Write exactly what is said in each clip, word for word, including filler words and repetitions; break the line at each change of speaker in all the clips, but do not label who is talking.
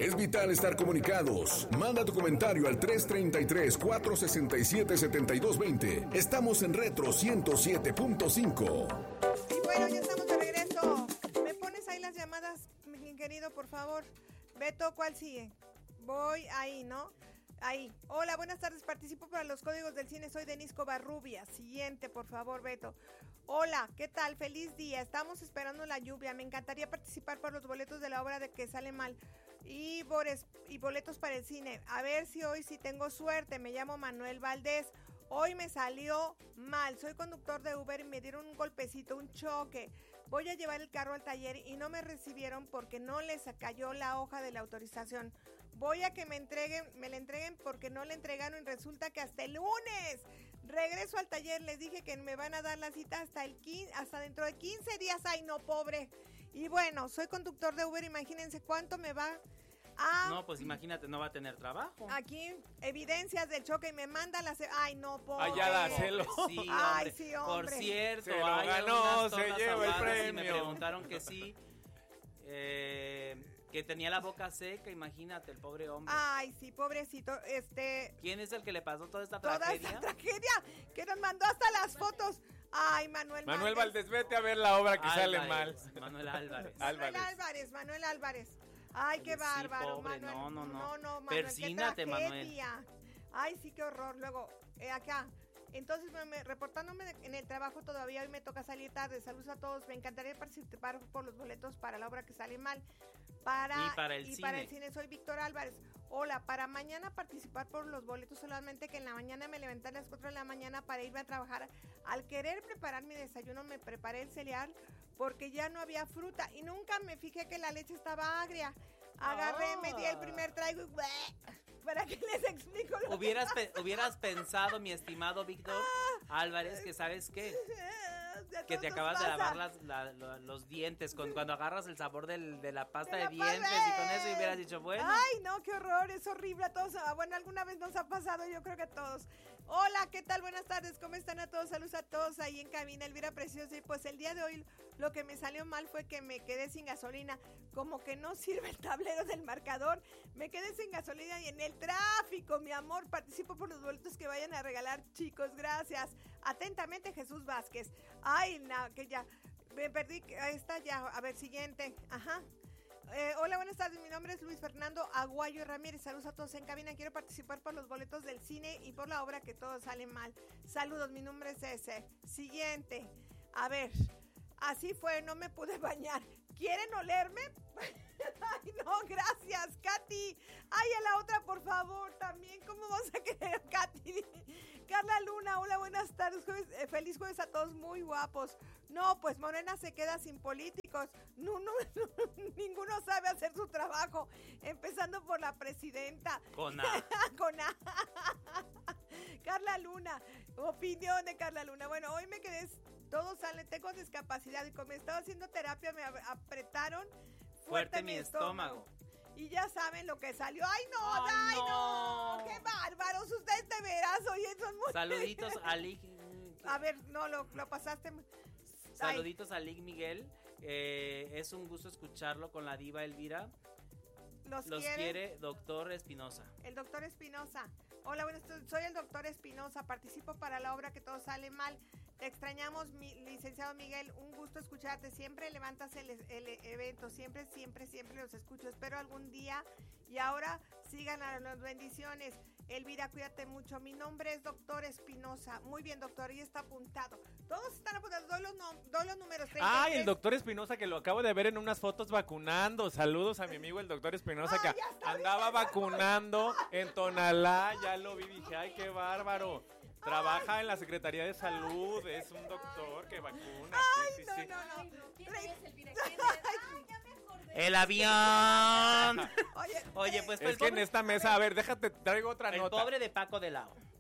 Es vital estar comunicados. Manda tu comentario al tres treinta y tres, cuatrocientos sesenta y siete, setenta y dos veinte. Estamos en Retro ciento siete punto cinco.
Y bueno, ya estamos de regreso. ¿Me pones ahí las llamadas, mi querido, por favor? Beto, ¿cuál sigue? Voy ahí, ¿no? Ahí. Hola, buenas tardes. Participo para los códigos del cine. Soy Denise Covarrubia. Siguiente, por favor, Beto. Hola, ¿qué tal? Feliz día. Estamos esperando la lluvia. Me encantaría participar por los boletos de la obra de Que Sale Mal. Y, bores, y boletos para el cine. A ver si hoy sí tengo suerte. Me llamo Manuel Valdés. Hoy me salió mal. Soy conductor de Uber y me dieron un golpecito, un choque. Voy a llevar el carro al taller y no me recibieron porque no les cayó la hoja de la autorización. Voy a que me entreguen, me la entreguen porque no le entregaron y resulta que hasta el lunes. Regreso al taller, les dije que me van a dar la cita hasta el quince, hasta dentro de quince días. Ay, no, pobre. Y bueno, soy conductor de Uber, imagínense cuánto me va a...
No, pues imagínate, no va a tener trabajo.
Aquí, evidencias del choque y me manda las... Ay, no, pobre.
Ay, ya dáselo.
Sí, hombre.
Ay, sí, hombre.
Por cierto,
se lo
hay
ganó,
algunas
se
tortas
lleva el
ahogadas
premio.
y me preguntaron que sí. Eh, que tenía la boca seca, imagínate, el pobre hombre.
Ay, sí, pobrecito, este...
¿Quién es el que le pasó toda esta
Toda
tragedia?
esta tragedia, que nos mandó hasta las fotos. Ay, Manuel
Manuel
Valdés.
Valdés, vete a ver la obra que
Álvarez,
sale mal.
Manuel Álvarez.
Manuel
Álvarez.
Álvarez, Manuel Álvarez. Ay, qué
Sí,
bárbaro,
pobre,
Manuel.
no, no, no.
No, no, Manuel,
Persínate,
qué
Manuel.
tragedia. Ay, sí, qué horror. Luego, eh, acá. Entonces, me, me, reportándome de, en el trabajo todavía, hoy me toca salir tarde. Saludos a todos. Me encantaría participar por los boletos para la obra Que Sale Mal. Para,
Y para el
y
cine.
para el cine soy Víctor Álvarez. Hola, para mañana participar por los boletos, solamente que en la mañana me levanté a las cuatro de la mañana para irme a trabajar. Al querer preparar mi desayuno, me preparé el cereal porque ya no había fruta y nunca me fijé que la leche estaba agria. Agarré,
Oh.
me di el primer trago y... ¿Para qué les explico lo
Hubieras,
que
pe- hubieras pensado, mi estimado Víctor Álvarez, que sabes qué,
A
que te
todos
acabas de
pasa.
lavar las, la- la- los dientes con, cuando agarras el sabor del, de la pasta
De
de,
la
dientes
pasta.
y con eso hubieras dicho, bueno.
Ay, no, qué horror, es horrible a todos. Ah, bueno, alguna vez nos ha pasado, yo creo que a todos. Hola, ¿qué tal? Buenas tardes, ¿cómo están a todos? Saludos a todos ahí en cabina, Elvira Preciosa. Y pues el día de hoy lo que me salió mal fue que me quedé sin gasolina. Como que no sirve el tablero del marcador. Me quedé sin gasolina y en el tráfico, mi amor. Participo por los boletos que vayan a regalar, chicos, gracias. Atentamente, Jesús Vázquez. Ay, no, que ya, me perdí, ahí está ya, a ver, siguiente, ajá. Eh, hola, buenas tardes, mi nombre es Luis Fernando Aguayo Ramírez, saludos a todos en cabina, quiero participar por los boletos del cine y por la obra Que Todo Sale Mal. Saludos, mi nombre es ese. Siguiente, a ver, así fue, no me pude bañar. ¿Quieren olerme? Ay, no, gracias, Katy. Ay, a la otra, por favor, también. ¿Cómo vas a querer, Katy? Carla Luna, hola, buenas tardes. Jueves, eh, feliz jueves a todos, muy guapos. No, pues Morena se queda sin políticos. No, no, no, ninguno sabe hacer su trabajo. Empezando por la presidenta.
Con A.
Con A. Carla Luna, opinión de Carla Luna. Bueno, hoy me quedé, todo sale, tengo discapacidad y como estaba haciendo terapia me apretaron fuerte,
Fuerte
mi
mi
estómago.
estómago.
Y ya saben lo que salió. ¡Ay, no!
Ay,
¡Ay, no!
no.
¡Qué bárbaros! Ustedes de veras, oye, son muy...
Saluditos a Lig.
A ver, no, lo, lo pasaste... Ay,
Saluditos a Lig Miguel. Eh, es un gusto escucharlo con la diva Elvira.
¿Los,
Los
quiere?
quiere doctor Espinosa.
El doctor Espinosa. Hola, buenas tardes. Soy el doctor Espinosa. Participo para la obra Que Todo Sale Mal. Te extrañamos, mi licenciado Miguel. Un gusto escucharte. Siempre levantas el, el evento. Siempre, siempre, siempre los escucho. Espero algún día. Y ahora sigan a las bendiciones. Elvira, cuídate mucho. Mi nombre es doctor Espinosa. Muy bien, doctor. Ahí está apuntado. Todos están apuntados. Doy los, no, doy los números. treinta y tres.
Ay, el doctor Espinosa, que lo acabo de ver en unas fotos vacunando. Saludos a mi amigo el doctor Espinosa,
Ay,
que
ya está
andaba
bien.
vacunando en Tonalá. Ya lo vi, dije, ay, qué bárbaro. Trabaja en la Secretaría de Salud, es un doctor que vacuna.
Ay,
sí, sí,
no,
sí.
no, no.
Ay, no, ¿quién
Tre-
es, Elvira? ¿Quién es? Ay, ya me acordé.
¡El avión!
Oye,
Oye, pues
Es
el
que en
pobre,
esta mesa, a ver, déjate, traigo otra
el
nota.
pobre de Paco de Lao.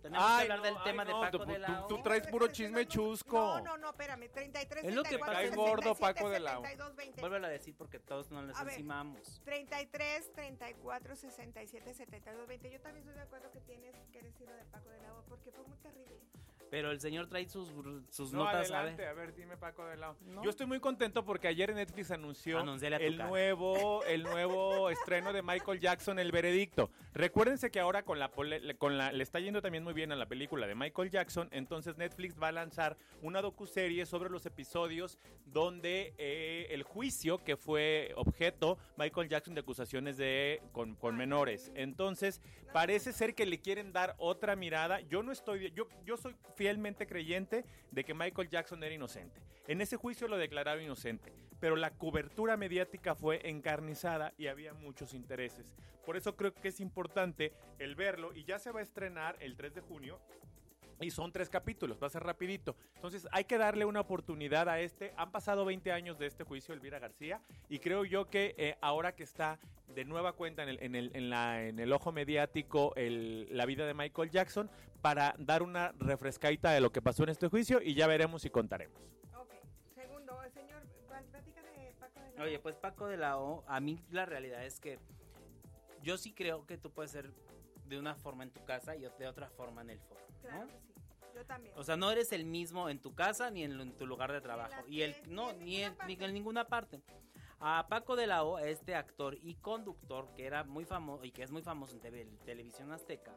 Tenemos
Ay,
que hablar
no,
del
ay,
tema de
no,
Paco
tú-
de la O.
tú- tú traes puro chisme chusco.
No, no, no, espérame. treinta y tres,
Es lo que
treinta y cuatro,
pasa.
Cae gordo,
sesenta y siete,
Paco de la O.
setenta y dos, veinte.
Vuélvelo a decir porque todos nos les
A ver.
encimamos.
treinta y tres, treinta y cuatro, sesenta y siete, setenta y dos, veinte. Yo también estoy de acuerdo que tienes que decirlo de Paco de la O porque fue muy terrible.
Pero el señor trae sus, sus
No,
notas,
adelante,
a
a
ver.
ver, dime Paco de la O.
¿No?
Yo estoy muy contento porque ayer Netflix anunció
Anúnciale a tu
el
cara.
nuevo, el nuevo estreno de Michael Jackson, El Veredicto. Recuérdense que ahora con la, pole- con la le está yendo también muy bien a la película de Michael Jackson, entonces Netflix va a lanzar una docuserie sobre los episodios donde eh, el juicio que fue objeto Michael Jackson de acusaciones de con, con menores. Entonces parece ser que le quieren dar otra mirada. Yo no estoy, yo, yo soy fielmente creyente de que Michael Jackson era inocente. En ese juicio lo declararon inocente, pero la cobertura mediática fue encarnizada y había muchos intereses. Por eso creo que es importante el verlo y ya se va a estrenar el tres de junio. Y son tres capítulos, va a ser rapidito. Entonces hay que darle una oportunidad a este. Han pasado veinte años de este juicio, Elvira García, y creo yo que eh, ahora que está de nueva cuenta en el, en el, en la, en el ojo mediático el, la vida de Michael Jackson, para dar una refrescadita de lo que pasó en este juicio y ya veremos y contaremos.
Ok. Segundo, señor, platica de Paco de la O.
Oye, pues Paco de la O, a mí la realidad es que yo sí creo que tú puedes ser de una forma en tu casa y de otra forma en el foro,
Claro
¿no?
que sí. Yo también.
O sea, no eres el mismo en tu casa ni en, en tu lugar de trabajo.
la
Y el
tele,
no,
ni en
ni en,
ninguna
ni
parte.
en ninguna parte. A Paco de la O, este actor y conductor que era muy famoso y que es muy famoso en TV Televisión Azteca,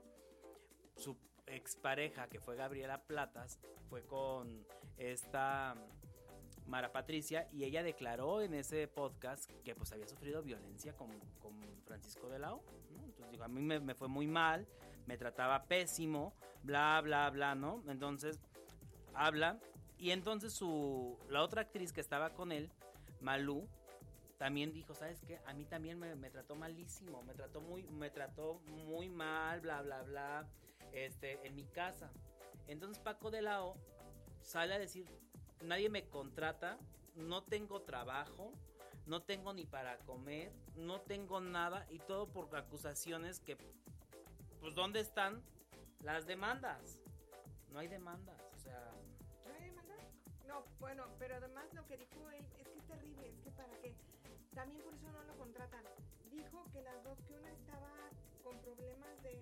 su expareja, que fue Gabriela Platas, fue con esta Mara Patricia y ella declaró en ese podcast que pues había sufrido violencia con, con Francisco de la O, ¿no? Entonces digo, a mí me, me fue muy mal, me trataba pésimo, bla, bla, bla, ¿no? Entonces habla y entonces su la otra actriz que estaba con él, Malú, también dijo, ¿sabes qué? A mí también me, me trató malísimo, me trató muy, me trató muy mal, bla, bla, bla, este, en mi casa. Entonces Paco de la O sale a decir, nadie me contrata, no tengo trabajo, no tengo ni para comer, no tengo nada y todo por acusaciones que, pues, ¿dónde están las demandas? No hay demandas, o sea...
¿No hay demanda? No, bueno, pero además lo que dijo él es que es terrible, es que para qué. También por eso no lo contratan. Dijo que las dos, que una estaba con problemas de,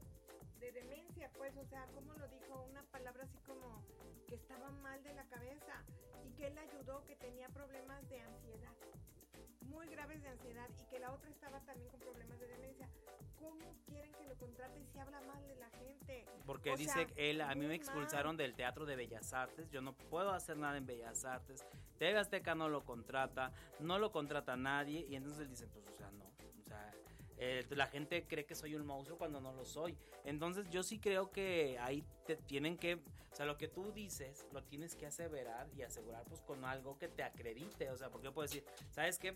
de demencia, pues, o sea, ¿cómo lo dijo? Una palabra así como que estaba mal de la cabeza y que él la ayudó, que tenía problemas de ansiedad, muy graves de ansiedad, y que la otra estaba también con problemas de demencia. ¿Cómo quieren que lo contraten si habla mal de la gente?
Porque
O
dice
sea,
que él, a mí me
muy
expulsaron
mal.
del Teatro de Bellas Artes, yo no puedo hacer nada en Bellas Artes, T V Azteca no lo contrata, no lo contrata nadie, y entonces él dice, pues, o sea, no, o sea, eh, la gente cree que soy un monstruo cuando no lo soy. Entonces yo sí creo que ahí te tienen que, o sea, lo que tú dices, lo tienes que aseverar y asegurar, pues, con algo que te acredite, o sea, porque yo puedo decir, ¿sabes qué?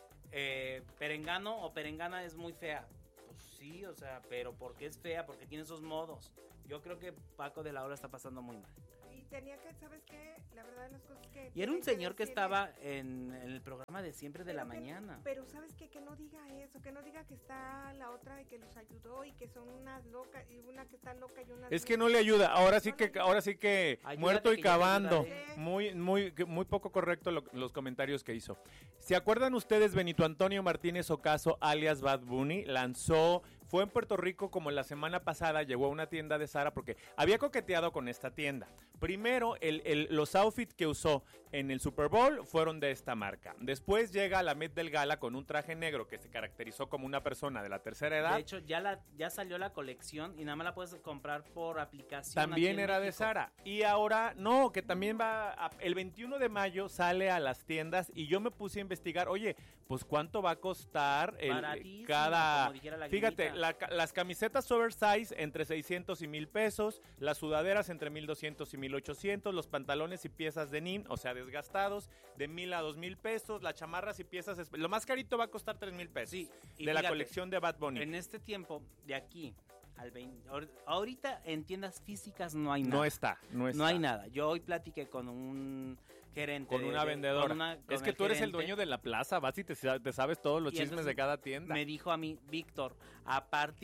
Eh, Perengano o Perengana es muy fea. Pues sí, o sea, pero ¿por qué es fea? Porque tiene esos modos. Yo creo que Paco de la O la está pasando muy mal.
Y tenía que, ¿sabes qué? La verdad de las cosas que...
Y era un
tiene
señor que
decirle-
estaba en, en el programa de siempre de
Pero
la
que-
mañana.
Pero ¿sabes qué? Que no diga eso, que no diga que está la otra y que los ayudó y que son unas locas, y una que está loca y una...
Es que no le ayuda, ahora sí
No
que
le
ahora sí que
Ayúdate
muerto y
que ya te
cavando.
ayudaré.
Muy muy muy poco correcto lo- los comentarios que hizo. ¿Se acuerdan ustedes? Benito Antonio Martínez Ocaso, alias Bad Bunny, lanzó, fue en Puerto Rico como la semana pasada, llegó a una tienda de Zara porque había coqueteado con esta tienda. Primero, el, el, los outfits que usó en el Super Bowl fueron de esta marca. Después llega a la Met del Gala con un traje negro que se caracterizó como una persona de la tercera edad.
De hecho, ya la ya salió la colección y nada más la puedes comprar por aplicación.
También
aquí en
era de
México.
Zara. Y ahora, no, que también va, a- el veintiuno de mayo sale a las tiendas y yo me puse a investigar, oye, pues cuánto va a costar el,
Baratísimo,
cada...
como dijera la
Fíjate,
grinita.
la ca- las camisetas oversize entre seiscientos y mil pesos, las sudaderas entre mil doscientos y mil ochocientos, los pantalones y piezas de nin, o sea, desgastados, de mil a dos mil pesos, las chamarras y piezas... espe- Lo más carito va a costar tres mil pesos.
Sí, y
de la
fíjate,
colección de Bad Bunny.
En este tiempo, de aquí al veinte, ahor- ahorita en tiendas físicas no hay nada.
No está, no está.
No hay nada. Yo hoy platiqué con un gerente.
Con
de-
una
de-
vendedora.
con una- con
es que
el
tú eres el
gerente,
dueño de la plaza, vas y te, sa- te sabes todos los
y
chismes
entonces
de cada tienda.
Me dijo a mí, Víctor, a partir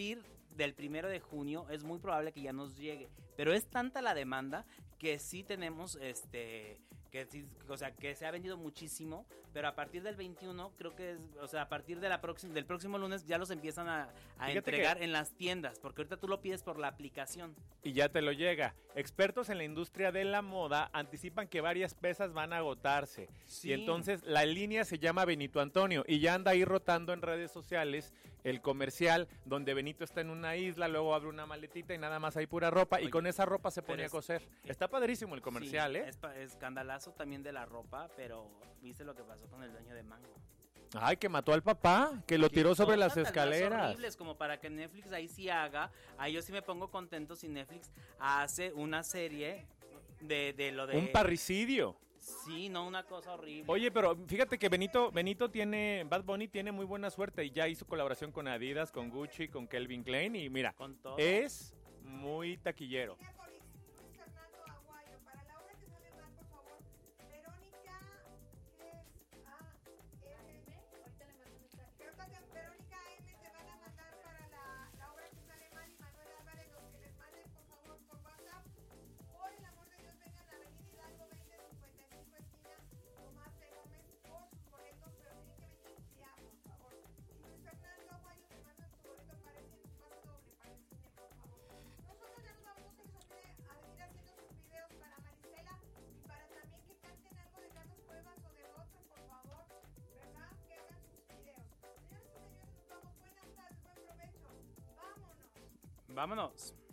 del primero de junio es muy probable que ya nos llegue. Pero es tanta la demanda que sí tenemos, este, que sí, o sea, que se ha vendido muchísimo, pero a partir del veintiuno, creo que es, o sea, a partir de la próxima, del próximo lunes ya los empiezan a, a entregar que... en las tiendas, porque ahorita tú lo pides por la aplicación.
Y ya te lo llega. Expertos en la industria de la moda anticipan que varias piezas van a agotarse. Sí. Y entonces la línea se llama Benito Antonio y ya anda ahí rotando en redes sociales el comercial donde Benito está en una isla, luego abre una maletita y nada más hay pura ropa. Oye, y con esa ropa se pone es, a coser. Está padrísimo el comercial,
sí,
¿eh?
Es pa- escandalazo también de la ropa, pero ¿viste lo que pasó con el dueño de Mango?
Ay, que mató al papá, que lo tiró sobre las escaleras.
Horribles, como para que Netflix ahí sí haga. Ahí yo sí me pongo contento si Netflix hace una serie de, de lo de...
Un parricidio.
Sí, no, una cosa horrible.
Oye, pero fíjate que Benito, Benito tiene, Bad Bunny tiene muy buena suerte y ya hizo colaboración con Adidas, con Gucci, con Calvin Klein y mira,
con todo.
Es muy taquillero.
Vámonos.